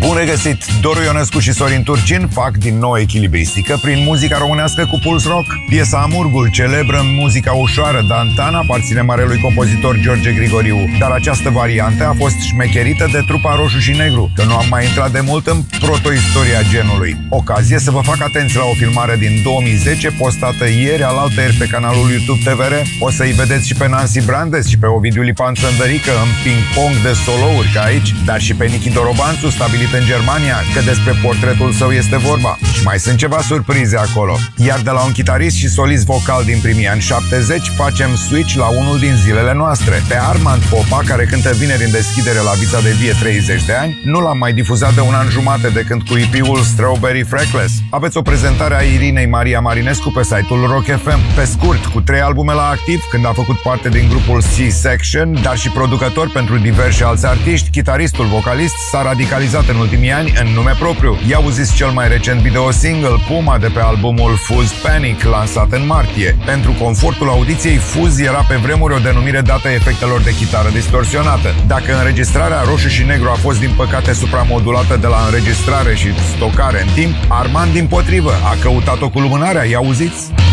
Bun regăsit! Doru Ionescu și Sorin Turcin fac din nou echilibristică prin muzica românească cu puls rock. Piesa Amurgul, celebră în muzica ușoară dantan, aparține marelui compozitor George Grigoriu, dar această variantă a fost șmecherită de trupa Roșu și Negru, că nu am mai intrat de mult în protoistoria genului. Ocazie să vă fac atenți la o filmare din 2010 postată ieri alaltăieri pe canalul YouTube TVR. O să-i vedeți și pe Nancy Brandes și pe Ovidiu Lipan Țăndărică în ping-pong de solouri ca aici, dar și pe Nichi Dorobanțu, stabilit în Germania, că despre portretul său este vorba. Și mai sunt ceva surprize acolo. Iar de la un chitarist și solist vocal din primii ani 70 facem switch la unul din zilele noastre. Pe Armand Popa, care cântă vineri în deschidere la Vița de Vie 30 de ani, nu l-am mai difuzat de un an jumate de când cu EP-ul Strawberry Freckles. Aveți o prezentare a Irinei Maria Marinescu pe site-ul Rock FM. Pe scurt, cu 3 albume la activ, când a făcut parte din grupul C-Section, dar și producător pentru diversi alți artiști, chitaristul vocalist s-a radicalizat în ultimii ani în nume propriu. I-a auzit cel mai recent video single, Puma, de pe albumul Fuzz Panic, lansat în martie. Pentru confortul audiției, Fuzz era pe vremuri o denumire dată efectelor de chitară distorsionată. Dacă înregistrarea Roșu și Negru a fost din păcate supramodulată de la înregistrare și stocare în timp, Armand dimpotrivă a căutat-o cu lumânarea, i-auziți?